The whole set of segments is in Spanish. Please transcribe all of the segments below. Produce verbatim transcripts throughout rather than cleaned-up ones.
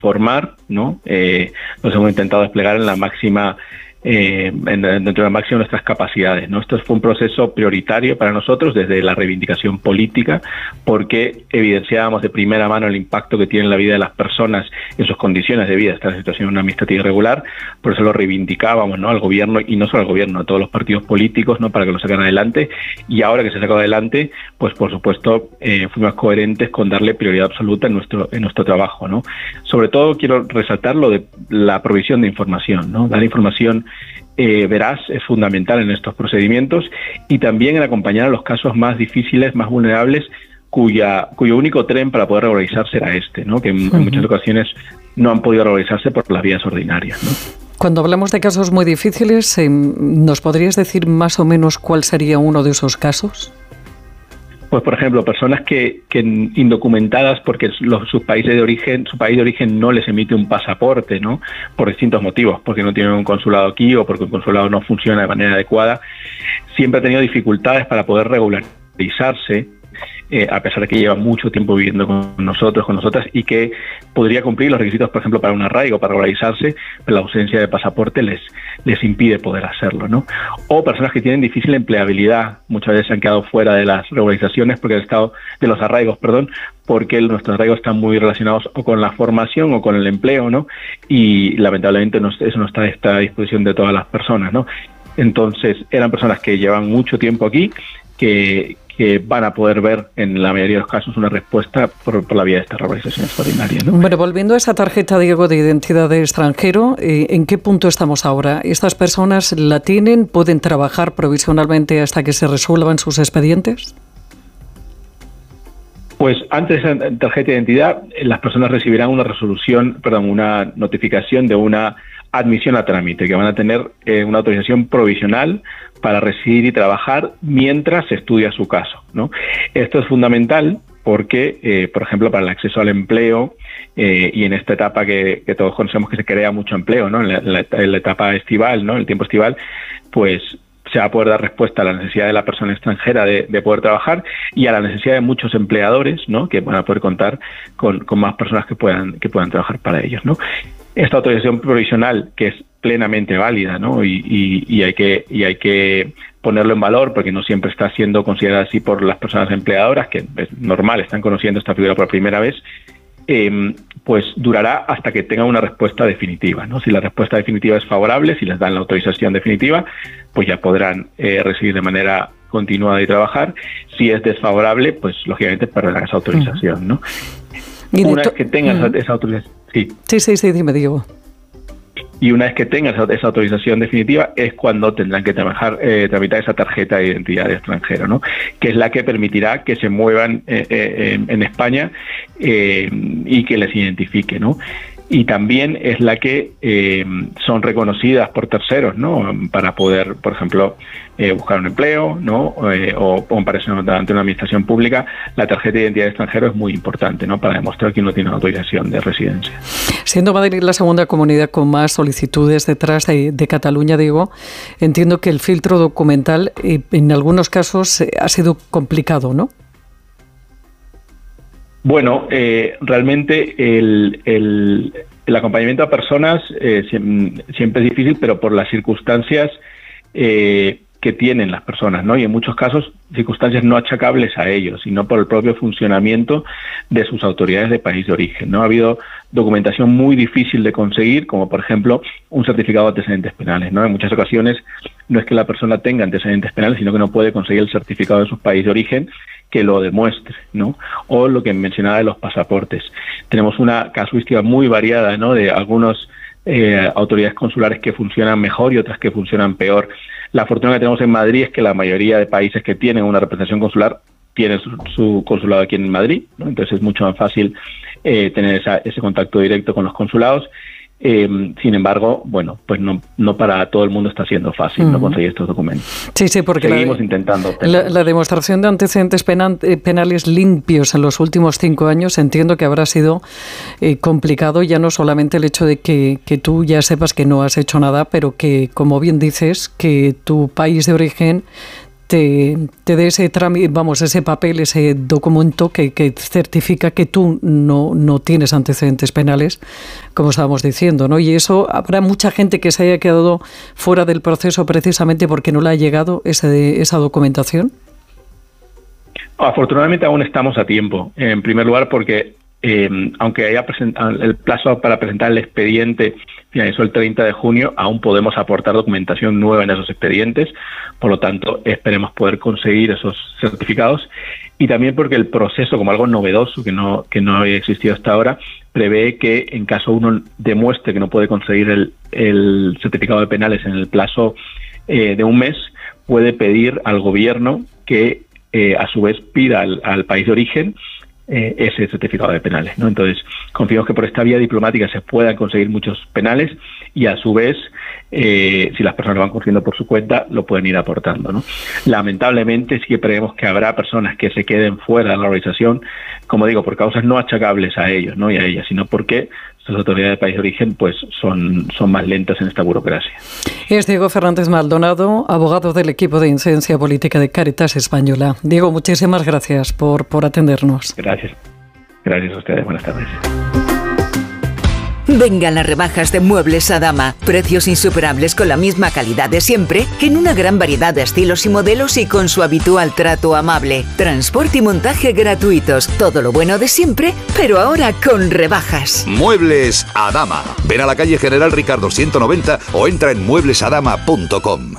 formar, ¿no? Eh, nos hemos intentado desplegar en la máxima Eh, en, dentro de la máxima de nuestras capacidades, ¿no? Esto fue un proceso prioritario para nosotros desde la reivindicación política, porque evidenciábamos de primera mano el impacto que tiene en la vida de las personas en sus condiciones de vida, esta situación administrativa irregular. Por eso lo reivindicábamos, ¿no?, al gobierno, y no solo al gobierno, a todos los partidos políticos, ¿no?, para que lo sacaran adelante. Y ahora que se sacó adelante, pues por supuesto eh, fuimos coherentes con darle prioridad absoluta en nuestro en nuestro trabajo, ¿no? Sobre todo quiero resaltar lo de la provisión de información, ¿no? Dar información Eh, veraz es fundamental en estos procedimientos, y también en acompañar a los casos más difíciles, más vulnerables, cuya cuyo único tren para poder regularizarse era este, ¿no?, que en, uh-huh. en muchas ocasiones no han podido regularizarse por las vías ordinarias, ¿no? Cuando hablamos de casos muy difíciles, eh, ¿nos podrías decir más o menos cuál sería uno de esos casos? Pues, por ejemplo, personas que, que indocumentadas porque los, sus países de origen, su país de origen no les emite un pasaporte, ¿no?, por distintos motivos, porque no tienen un consulado aquí o porque un consulado no funciona de manera adecuada, siempre ha tenido dificultades para poder regularizarse, eh, a pesar de que lleva mucho tiempo viviendo con nosotros, con nosotras, y que podría cumplir los requisitos, por ejemplo, para un arraigo, para regularizarse, pero la ausencia de pasaporte les, les impide poder hacerlo, ¿no? O personas que tienen difícil empleabilidad, muchas veces se han quedado fuera de las regularizaciones, porque el estado de los arraigos, perdón, porque nuestros arraigos están muy relacionados o con la formación o con el empleo, ¿no? Y lamentablemente no, eso no está, está a disposición de todas las personas, ¿no? Entonces, eran personas que llevan mucho tiempo aquí, que, que van a poder ver en la mayoría de los casos una respuesta por, por la vía de esta regularización extraordinaria, ¿no? Bueno, volviendo a esa tarjeta, Diego, de identidad de extranjero, eh, ¿en qué punto estamos ahora? ¿Estas personas la tienen? ¿Pueden trabajar provisionalmente hasta que se resuelvan sus expedientes? Pues antes de esa tarjeta de identidad, las personas recibirán una resolución, perdón, una notificación de una admisión a trámite, que van a tener eh, una autorización provisional para residir y trabajar mientras se estudia su caso, ¿no? Esto es fundamental porque, eh, por ejemplo, para el acceso al empleo, eh, y en esta etapa que, que todos conocemos que se crea mucho empleo, ¿no?, en la, en la, en la etapa estival, ¿no?, el tiempo estival, pues se va a poder dar respuesta a la necesidad de la persona extranjera de, de poder trabajar, y a la necesidad de muchos empleadores, ¿no?, que van a poder contar con, con más personas que puedan que puedan trabajar para ellos, ¿no? Esta autorización provisional, que es plenamente válida, ¿no?, y, y, y hay que y hay que ponerlo en valor, porque no siempre está siendo considerada así por las personas empleadoras, que es normal, están conociendo esta figura por primera vez. Eh, pues durará hasta que tengan una respuesta definitiva, ¿no? Si la respuesta definitiva es favorable, si les dan la autorización definitiva, pues ya podrán eh, recibir de manera continuada y trabajar. Si es desfavorable, pues lógicamente perderán esa autorización, ¿no? Y una vez que tengan esa, esa autorización, sí. Sí, sí, sí, dime, Diego. Y una vez que tengan esa, esa autorización definitiva es cuando tendrán que trabajar, eh, tramitar esa tarjeta de identidad de extranjero, ¿no?, que es la que permitirá que se muevan eh, eh, en España eh, y que les identifique, ¿no? Y también es la que eh, son reconocidas por terceros, ¿no?, para poder, por ejemplo, eh, buscar un empleo, ¿no?, eh, o comparecer ante una administración pública. La tarjeta de identidad de extranjero es muy importante, ¿no?, para demostrar que uno tiene una autorización de residencia. Siendo Madrid la segunda comunidad con más solicitudes detrás de, de Cataluña, Diego, entiendo que el filtro documental eh, en algunos casos eh, ha sido complicado, ¿no? Bueno, eh, realmente el, el, el acompañamiento a personas eh, siempre es difícil, pero por las circunstancias eh, que tienen las personas, ¿no? Y en muchos casos circunstancias no achacables a ellos, sino por el propio funcionamiento de sus autoridades de país de origen, ¿no? Ha habido documentación muy difícil de conseguir, como por ejemplo un certificado de antecedentes penales, ¿no? En muchas ocasiones no es que la persona tenga antecedentes penales, sino que no puede conseguir el certificado de su país de origen que lo demuestre, ¿no? O lo que mencionaba de los pasaportes. Tenemos una casuística muy variada, ¿no?, de algunas eh, autoridades consulares que funcionan mejor y otras que funcionan peor. La fortuna que tenemos en Madrid es que la mayoría de países que tienen una representación consular tienen su, su consulado aquí en Madrid, ¿no? Entonces es mucho más fácil eh, tener esa, ese contacto directo con los consulados. Eh, sin embargo, bueno, pues no, no para todo el mundo está siendo fácil, uh-huh. no conseguir estos documentos. Sí, sí, porque seguimos la, intentando. La, la demostración de antecedentes penal, penales limpios en los últimos cinco años, entiendo que habrá sido eh, complicado, ya no solamente el hecho de que, que tú ya sepas que no has hecho nada, pero que, como bien dices, que tu país de origen te, te dé ese trámite, vamos, ese papel, ese documento que, que certifica que tú no, no tienes antecedentes penales, como estábamos diciendo, ¿no? Y eso, habrá mucha gente que se haya quedado fuera del proceso precisamente porque no le ha llegado ese, esa documentación. Afortunadamente aún estamos a tiempo. En primer lugar porque eh, aunque haya presentado el plazo para presentar el expediente finalizó el treinta de junio, aún podemos aportar documentación nueva en esos expedientes, por lo tanto esperemos poder conseguir esos certificados, y también porque el proceso, como algo novedoso que no que no había existido hasta ahora, prevé que en caso uno demuestre que no puede conseguir el, el certificado de penales en el plazo eh, de un mes, puede pedir al gobierno que eh, a su vez pida al, al país de origen Eh, ese certificado de penales, ¿no? Entonces, confiamos que por esta vía diplomática se puedan conseguir muchos penales y a su vez, eh, si las personas lo van consiguiendo por su cuenta, lo pueden ir aportando, ¿no? Lamentablemente, sí que creemos que habrá personas que se queden fuera de la organización, como digo, por causas no achacables a ellos, ¿no? Y a ellas, sino porque estas autoridades de país de origen pues son, son más lentas en esta burocracia. Es Diego Fernández Maldonado, abogado del equipo de incidencia política de Cáritas Española. Diego, muchísimas gracias por, por atendernos. Gracias. Gracias a ustedes. Buenas tardes. Vengan las rebajas de Muebles Adama. Precios insuperables con la misma calidad de siempre, en una gran variedad de estilos y modelos y con su habitual trato amable. Transporte y montaje gratuitos. Todo lo bueno de siempre, pero ahora con rebajas. Muebles Adama. Ven a la calle General Ricardo ciento noventa o entra en muebles adama punto com.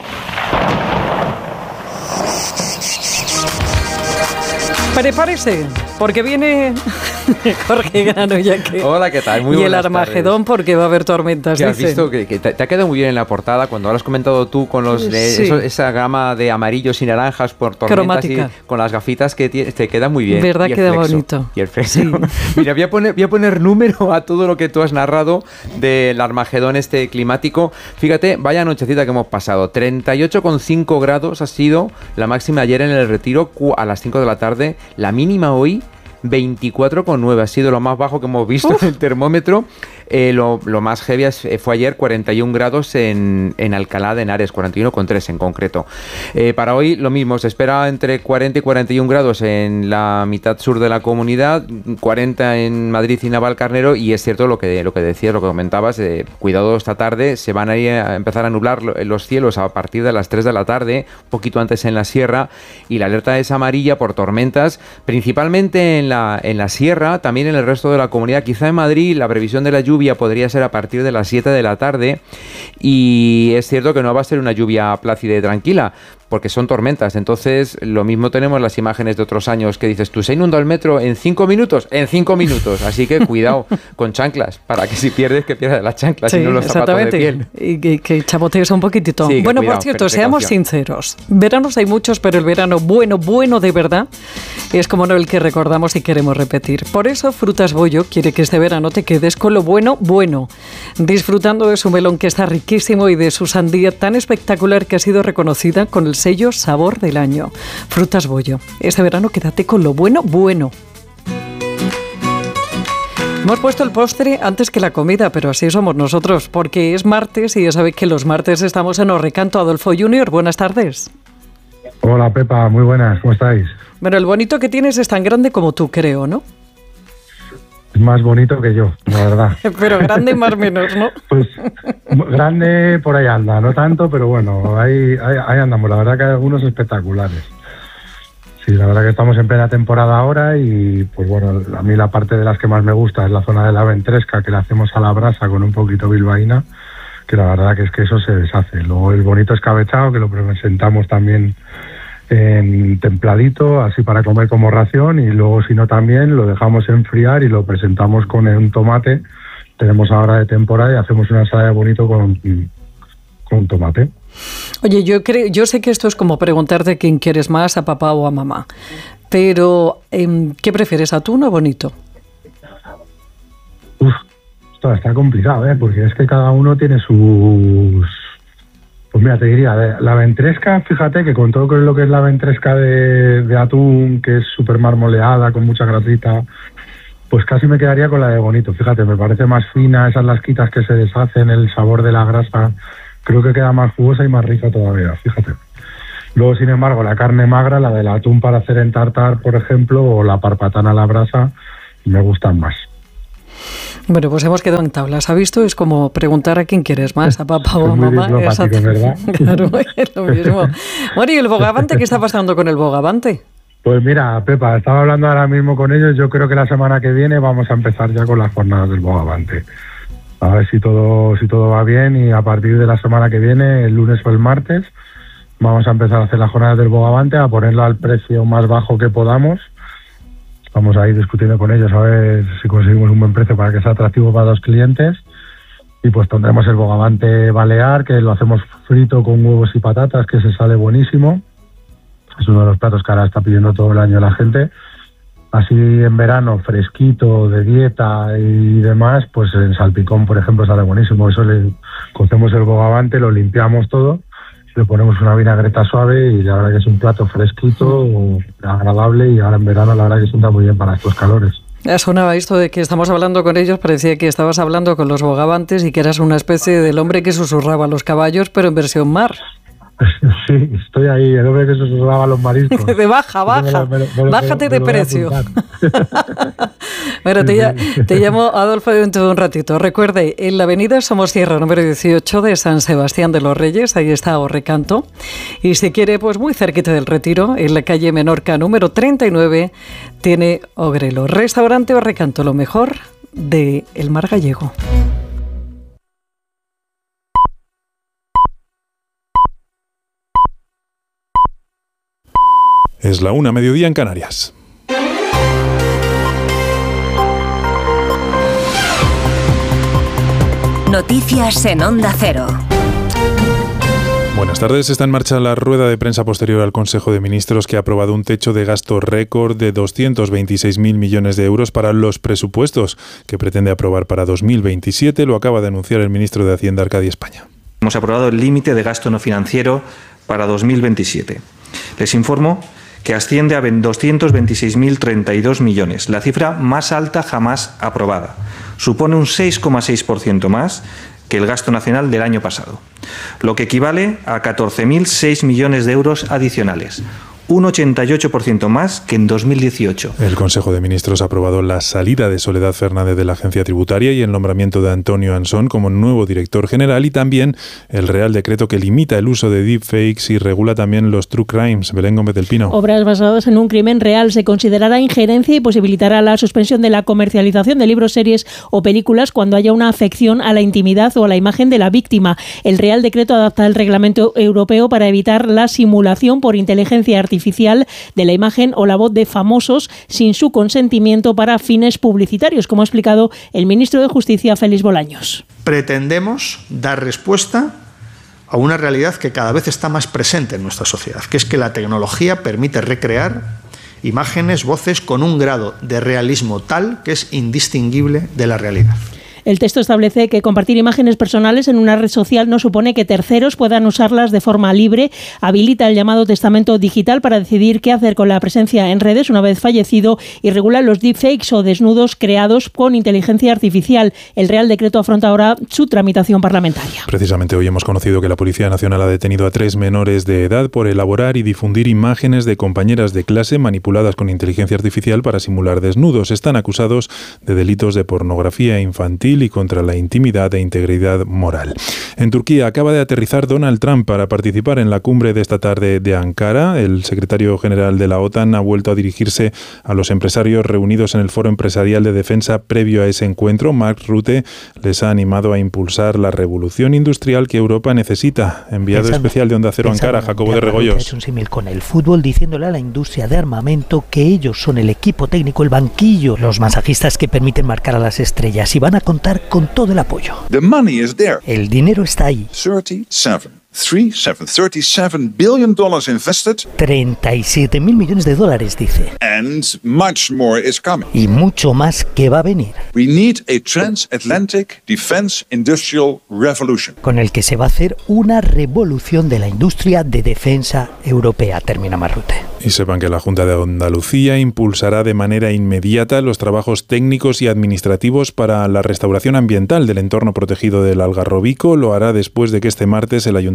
Prepárese, porque viene Jorge Grano ya que... Hola, ¿qué tal? Muy y el buenas Armagedón, tardes. Porque va a haber tormentas, ¿Has dice. visto que, que te, te ha quedado muy bien en la portada cuando lo has comentado tú con los de, Sí. eso, esa gama de amarillos y naranjas por tormentas Cromática. y con las gafitas que tienes, te queda muy bien. ¿Verdad? Y el Queda flexo. bonito. Y el flexo. Sí. Mira, voy a, poner, voy a poner número a todo lo que tú has narrado del Armagedón este climático. Fíjate, vaya nochecita que hemos pasado. treinta y ocho coma cinco grados ha sido la máxima ayer en el Retiro a las cinco de la tarde. La mínima hoy veinticuatro coma nueve, ha sido lo más bajo que hemos visto Uf. en el termómetro. Eh, lo, lo más heavy fue ayer, cuarenta y un grados en, en Alcalá de Henares, cuarenta y uno coma tres en concreto. Eh, para hoy lo mismo, se espera entre cuarenta y cuarenta y un grados en la mitad sur de la comunidad, cuarenta en Madrid y Navalcarnero, y es cierto lo que, lo que decías, lo que comentabas, eh, cuidado esta tarde, se van a, ir a empezar a nublar los cielos a partir de las tres de la tarde, un poquito antes en la sierra, y la alerta es amarilla por tormentas, principalmente en la, en la sierra, también en el resto de la comunidad. Quizá en Madrid la previsión de la lluvia podría ser a partir de las siete de la tarde, y es cierto que no va a ser una lluvia plácida y tranquila, porque son tormentas. Entonces, lo mismo tenemos las imágenes de otros años que dices tú, ¿se inundó el metro en cinco minutos? En cinco minutos. Así que cuidado con chanclas, para que si pierdes, que pierdas las chanclas, sí, y no los zapatos de piel. Y que, que chapotees un poquitito. Sí, bueno, cuidado, por cierto, seamos sinceros. Veranos hay muchos, pero el verano bueno, bueno de verdad, es como no el que recordamos y queremos repetir. Por eso, Frutas Bollo quiere que este verano te quedes con lo bueno, bueno. Disfrutando de su melón, que está riquísimo, y de su sandía tan espectacular que ha sido reconocida con el sello Sabor del Año. Frutas Bollo. Este verano quédate con lo bueno, bueno. Hemos puesto el postre antes que la comida, pero así somos nosotros, porque es martes y ya sabéis que los martes estamos en Os Recanto. Adolfo Junior, buenas tardes. Hola Pepa, muy buenas, ¿cómo estáis? Bueno, el bonito que tienes es tan grande como tú, creo, ¿no? Es más bonito que yo, la verdad. Pero grande más o menos, ¿no? Pues grande por ahí anda, no tanto, pero bueno, ahí, ahí, ahí andamos. La verdad que hay algunos espectaculares. Sí, la verdad que estamos en plena temporada ahora y pues bueno, a mí la parte de las que más me gusta es la zona de la ventresca, que la hacemos a la brasa con un poquito bilbaína, que la verdad que es que eso se deshace. Luego el bonito escabechado, que lo presentamos también en templadito, así para comer como ración, y luego si no también lo dejamos enfriar y lo presentamos con un tomate. Tenemos ahora de temporada y hacemos una ensalada bonito con, con tomate. Oye, yo creo, yo sé que esto es como preguntarte quién quieres más, a papá o a mamá, pero eh, ¿qué prefieres, atún o bonito? Uf, esto está complicado, ¿eh? Porque es que cada uno tiene sus... Pues mira, te diría, la ventresca, fíjate que con todo lo que es la ventresca de, de atún, que es súper marmoleada, con mucha grasita, pues casi me quedaría con la de bonito. Fíjate, me parece más fina, esas lasquitas que se deshacen, el sabor de la grasa, creo que queda más jugosa y más rica todavía, fíjate. Luego, sin embargo, la carne magra, la del atún para hacer en tartar, por ejemplo, o la parpatana a la brasa, me gustan más. Bueno, pues hemos quedado en tablas. ¿Ha visto? Es como preguntar a quién quieres más, a papá o a mamá. Exacto, ¿verdad? Claro, es lo mismo. Bueno, ¿y el bogavante? ¿Qué está pasando con el bogavante? Pues mira, Pepa, estaba hablando ahora mismo con ellos. Yo creo que la semana que viene vamos a empezar ya con las jornadas del bogavante. A ver si todo, si todo va bien, y a partir de la semana que viene, el lunes o el martes, vamos a empezar a hacer las jornadas del bogavante, a ponerlo al precio más bajo que podamos. Vamos a ir discutiendo con ellos a ver si conseguimos un buen precio para que sea atractivo para los clientes. Y pues tendremos el bogavante balear, que lo hacemos frito con huevos y patatas, que se sale buenísimo. Es uno de los platos que ahora está pidiendo todo el año la gente. Así en verano, fresquito, de dieta y demás, pues en salpicón, por ejemplo, sale buenísimo. Eso le cocemos el bogavante, lo limpiamos todo, le ponemos una vinagreta suave y la verdad que es un plato fresquito, agradable, y ahora en verano la verdad que sienta muy bien para estos calores. Sonaba esto de que estamos hablando con ellos, parecía que estabas hablando con los bogavantes y que eras una especie del hombre que susurraba a los caballos, pero en versión mar. Sí, estoy ahí, el hombre que susurraba a los mariscos. De baja, baja, me lo, me lo, bájate me lo, me lo de precio. Bueno, te, te llamo Adolfo dentro de un ratito. Recuerde, en la avenida Somosierra, número dieciocho de San Sebastián de los Reyes, ahí está Orrecanto. Y si quiere, pues muy cerquita del Retiro, en la calle Menorca, número treinta y nueve, tiene Ogrelo. Restaurante Orrecanto, lo mejor de el mar gallego. Es la una, mediodía en Canarias. Noticias en Onda Cero. Buenas tardes. Está en marcha la rueda de prensa posterior al Consejo de Ministros, que ha aprobado un techo de gasto récord de doscientos veintiséis mil millones de euros para los presupuestos que pretende aprobar para dos mil veintisiete. Lo acaba de anunciar el ministro de Hacienda, Arcadi España. Hemos aprobado el límite de gasto no financiero para dos mil veintisiete. Les informo que asciende a doscientos veintiséis mil treinta y dos millones, la cifra más alta jamás aprobada. Supone un seis coma seis por ciento más que el gasto nacional del año pasado, lo que equivale a catorce mil seis millones de euros adicionales, un ochenta y ocho por ciento más que en dos mil dieciocho. El Consejo de Ministros ha aprobado la salida de Soledad Fernández de la Agencia Tributaria y el nombramiento de Antonio Ansón como nuevo director general, y también el Real Decreto que limita el uso de deepfakes y regula también los true crimes. Belén Gómez del Pino. Obras basadas en un crimen real se considerará injerencia y posibilitará la suspensión de la comercialización de libros, series o películas cuando haya una afección a la intimidad o a la imagen de la víctima. El Real Decreto adapta el reglamento europeo para evitar la simulación por inteligencia artificial de la imagen o la voz de famosos sin su consentimiento para fines publicitarios, como ha explicado el ministro de Justicia, Félix Bolaños. Pretendemos dar respuesta a una realidad que cada vez está más presente en nuestra sociedad, que es que la tecnología permite recrear imágenes, voces con un grado de realismo tal que es indistinguible de la realidad. El texto establece que compartir imágenes personales en una red social no supone que terceros puedan usarlas de forma libre. Habilita el llamado testamento digital para decidir qué hacer con la presencia en redes una vez fallecido, y regula los deepfakes o desnudos creados con inteligencia artificial. El Real Decreto afronta ahora su tramitación parlamentaria. Precisamente hoy hemos conocido que la Policía Nacional ha detenido a tres menores de edad por elaborar y difundir imágenes de compañeras de clase manipuladas con inteligencia artificial para simular desnudos. Están acusados de delitos de pornografía infantil y contra la intimidad e integridad moral. En Turquía acaba de aterrizar Donald Trump para participar en la cumbre de esta tarde de Ankara. El secretario general de la OTAN ha vuelto a dirigirse a los empresarios reunidos en el Foro Empresarial de Defensa previo a ese encuentro. Mark Rutte les ha animado a impulsar la revolución industrial que Europa necesita. Enviado pensando, especial de Onda Cero Ankara, Jacobo de Regoyos. Ha hecho un símil con el fútbol, diciéndole a la industria de armamento que ellos son el equipo técnico, el banquillo, los masajistas que permiten marcar a las estrellas, y van a contar con todo el apoyo. The money is there. El dinero está ahí. thirty-seven, thirty-seven, thirty-seven billion dollars invested. treinta y siete mil millones de dólares, dice. And much more is coming. Y mucho más que va a venir. We need a transatlantic defense industrial revolution. Con el que se va a hacer una revolución de la industria de defensa europea, termina Marrute. Y sepan que la Junta de Andalucía impulsará de manera inmediata los trabajos técnicos y administrativos para la restauración ambiental del entorno protegido del Algarrobico. Lo hará después de que este martes el Ayuntamiento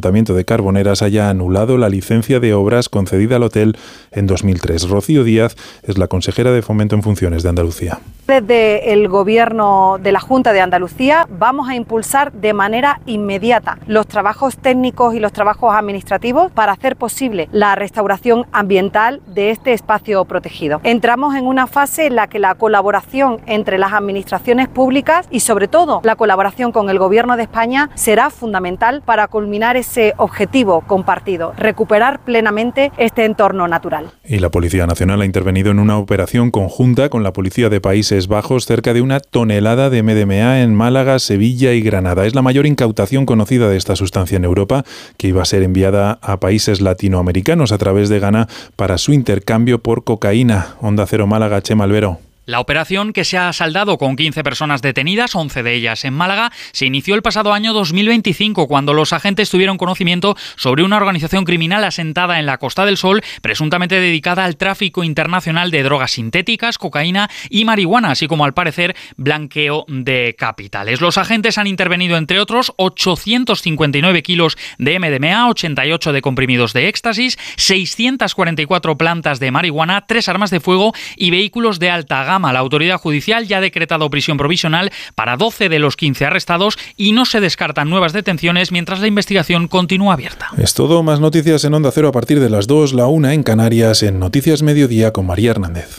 Ayuntamiento de Carboneras haya anulado la licencia de obras concedida al hotel en dos mil tres. Rocío Díaz es la consejera de Fomento en funciones de Andalucía. Desde el Gobierno de la Junta de Andalucía vamos a impulsar de manera inmediata los trabajos técnicos y los trabajos administrativos para hacer posible la restauración ambiental de este espacio protegido. Entramos en una fase en la que la colaboración entre las administraciones públicas y sobre todo la colaboración con el Gobierno de España será fundamental para culminar ese objetivo compartido, recuperar plenamente este entorno natural. Y la Policía Nacional ha intervenido en una operación conjunta con la Policía de Países Bajos cerca de una tonelada de M D M A en Málaga, Sevilla y Granada. Es la mayor incautación conocida de esta sustancia en Europa, que iba a ser enviada a países latinoamericanos a través de Ghana para su intercambio por cocaína. Onda Cero Málaga, Chema Albero. La operación, que se ha saldado con quince personas detenidas, once de ellas en Málaga, se inició el pasado año dos mil veinticinco, cuando los agentes tuvieron conocimiento sobre una organización criminal asentada en la Costa del Sol, presuntamente dedicada al tráfico internacional de drogas sintéticas, cocaína y marihuana, así como, al parecer, blanqueo de capitales. Los agentes han intervenido, entre otros, ochocientos cincuenta y nueve kilos de M D M A, ochenta y ocho de comprimidos de éxtasis, seiscientas cuarenta y cuatro plantas de marihuana, tres armas de fuego y vehículos de alta gama. La autoridad judicial ya ha decretado prisión provisional para doce de los quince arrestados y no se descartan nuevas detenciones mientras la investigación continúa abierta. Es todo. Más noticias en Onda Cero a partir de las dos, la una en Canarias, en Noticias Mediodía con María Hernández.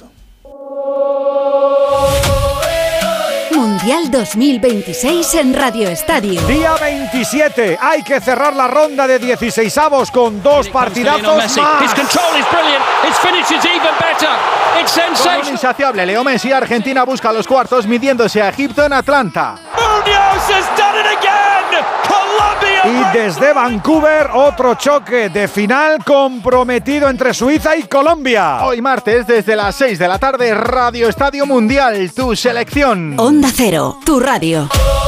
Mundial dos mil veintiséis en Radio Estadio. Día veintisiete. Hay que cerrar la ronda de dieciseisavos con dos partidazos más. Con un insaciable Leo Messi, Argentina busca los cuartos midiéndose a Egipto en Atlanta. Y desde Vancouver, otro choque de final comprometido entre Suiza y Colombia. Hoy martes, desde las seis de la tarde, Radio Estadio Mundial, tu selección. Onda Cero, tu radio.